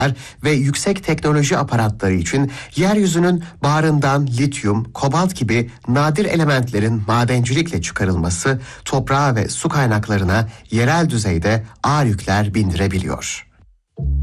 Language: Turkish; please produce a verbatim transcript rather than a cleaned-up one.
ve yüksek teknoloji aparatları için yeryüzünün bağrından lityum, kobalt gibi nadir elementlerin madencilikle çıkarılması toprağa ve su kaynaklarına yerel düzeyde ağır yükler bindirebiliyor.